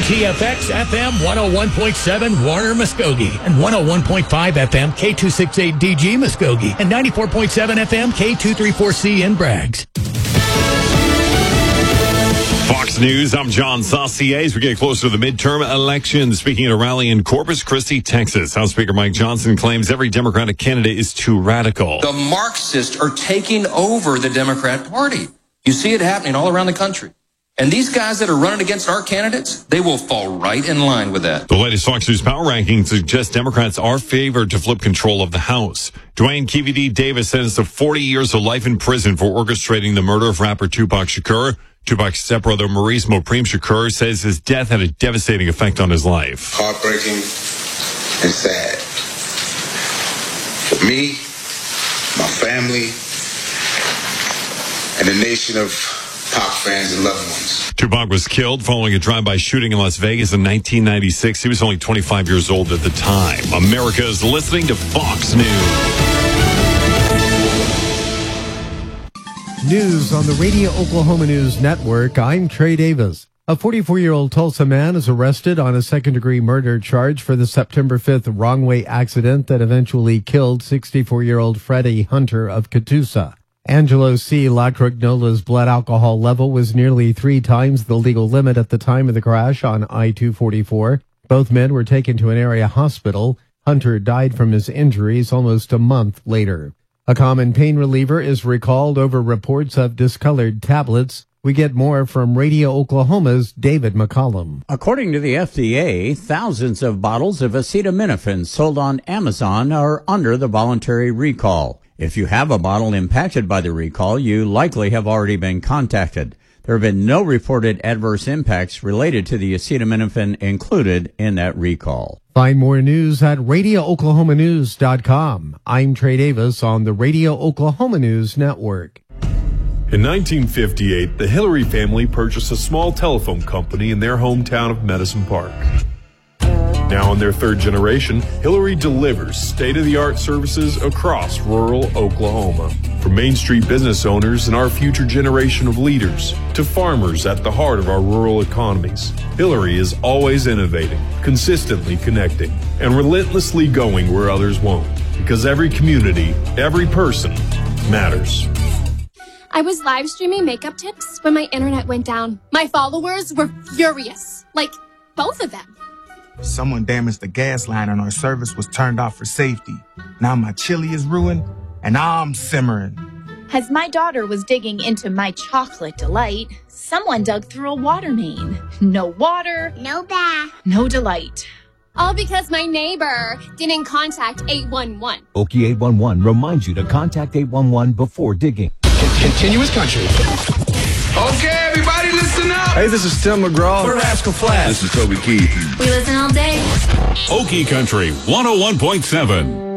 WTFX FM 101.7 Warner Muskogee and 101.5 FM K268DG Muskogee and 94.7 FM K234C in Braggs. Fox News, I'm John Saucier. As we get closer to the midterm elections, speaking at a rally in Corpus Christi, Texas, House Speaker Mike Johnson claims every Democratic candidate is too radical. The Marxists are taking over the Democrat Party. You see it happening all around the country. And these guys that are running against our candidates, they will fall right in line with that. The latest Fox News Power Ranking suggests Democrats are favored to flip control of the House. Dwayne KVD Davis sentenced to 40 years of life in prison for orchestrating the murder of rapper Tupac Shakur. Tupac's stepbrother Maurice Mopreme Shakur says his death had a devastating effect on his life. Heartbreaking and sad. For me, my family, and the nation of Pac fans and loved ones. Tupac was killed following a drive-by shooting in Las Vegas in 1996. He was only 25 years old at the time. America is listening to Fox News. News on the Radio Oklahoma News Network. I'm Trey Davis. A 44-year-old Tulsa man is arrested on a second-degree murder charge for the September 5th wrong-way accident that eventually killed 64-year-old Freddie Hunter of Catoosa. Angelo C. Latrognola's blood alcohol level was nearly 3 times the legal limit at the time of the crash on I-244. Both men were taken to an area hospital. Hunter died from his injuries almost a month later. A common pain reliever is recalled over reports of discolored tablets. We get more from Radio Oklahoma's David McCollum. According to the FDA, thousands of bottles of acetaminophen sold on Amazon are under the voluntary recall. If you have a bottle impacted by the recall, you likely have already been contacted. There have been no reported adverse impacts related to the acetaminophen included in that recall. Find more news at RadioOklahomaNews.com. I'm Trey Davis on the Radio Oklahoma News Network. In 1958, the Hillary family purchased a small telephone company in their hometown of Medicine Park. Now in their third generation, Hillary delivers state-of-the-art services across rural Oklahoma. From Main Street business owners and our future generation of leaders to farmers at the heart of our rural economies, Hillary is always innovating, consistently connecting, and relentlessly going where others won't. Because every community, every person matters. I was live streaming makeup tips when my internet went down. My followers were furious. Like, both of them. Someone damaged the gas line and our service was turned off for safety. Now my chili is ruined and I'm simmering. As my daughter was digging into my chocolate delight, someone dug through a water main. No water, no bath, no delight. All because my neighbor didn't contact 811. Okie 811 reminds you to contact 811 before digging. Continuous country. Okay, everybody, listen up. Hey, this is Tim McGraw. We're Rascal Flatts. This is Toby Keith. We listen all day. Okie Country 101.7.